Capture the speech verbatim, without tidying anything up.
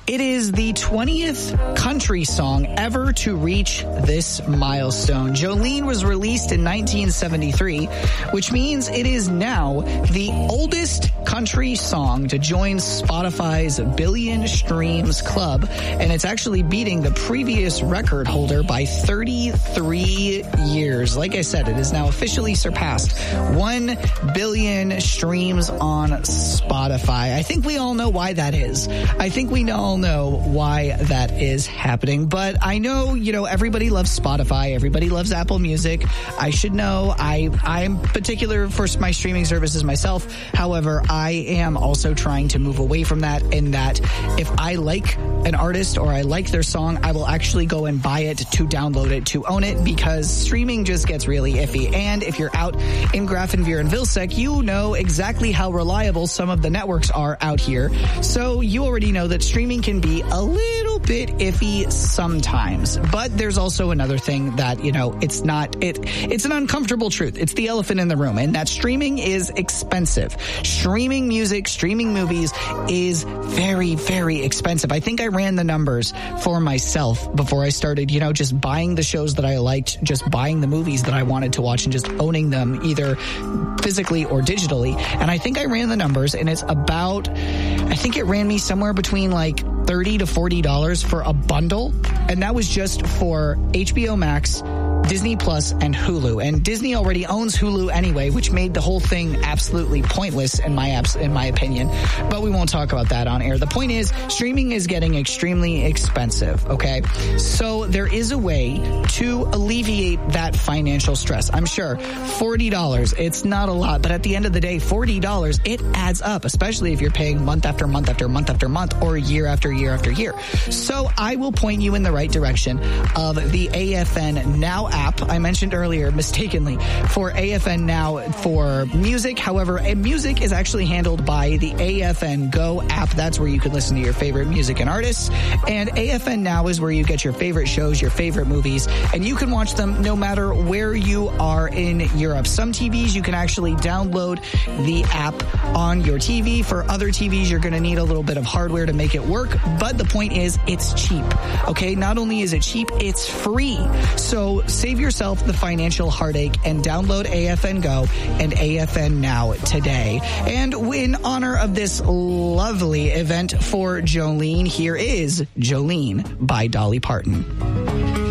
It is the twentieth country song ever to reach this milestone. Jolene was released in nineteen seventy-three, which means it is now the oldest country song to join Spotify's billion streams club, and it's actually beating the previous record holder by thirty-three years. Like I said, it is now officially surpassed one billion streams on Spotify. I think we all know why that is. I think we all know why that is happening, but I know, you know, everybody loves Spotify. Everybody loves Apple Music. I should know. I, I'm particular for my streaming services myself. However, I am also trying to move away from that, in that if I like an artist or I like their song, I will actually go and buy it to download it, to own it, because streaming just gets really iffy. And if you're out in Grafenveer and Vilsec, you know exactly how reliable some of the networks are out here. So you already know that streaming can be a little bit iffy sometimes. But there's also another thing that, you know, it's not, it, it's an uncomfortable truth. It's the elephant in the room, and that streaming is expensive. Streaming music, streaming movies is very, very expensive. I think I ran the numbers for myself before I started, you know, just buying the shows that I liked, just buying the movies that I wanted to watch, and just owning them either physically or digitally. And I think I ran the numbers, and it's about, I think it ran me somewhere between like thirty to forty dollars for a bundle. And that was just for H B O Max, Disney Plus, and Hulu. And Disney already owns Hulu anyway, which made the whole thing absolutely pointless in my abs- in my opinion. But we won't talk about that on air. The point is, streaming is getting extremely expensive, okay? So there is a way to alleviate that financial stress. I'm sure forty dollars, it's not a lot, but at the end of the day, forty dollars, it adds up, especially if you're paying month after month after month after month, or year after year after year. So I will point you in the right direction of the A F N Now app I mentioned earlier mistakenly for A F N Now for music. However, music is actually handled by the A F N Go app. That's where you can listen to your favorite music and artists. And A F N Now is where you get your favorite shows, your favorite movies, and you can watch them no matter where you are in Europe. Some T Vs you can actually download the app on your T V. For other T Vs, you're going to need a little bit of hardware to make it work. But the point is, it's cheap. Okay, not only is it cheap, it's free. So save yourself the financial heartache and download A F N Go and A F N Now today. And in honor of this lovely event for Jolene, here is Jolene by Dolly Parton.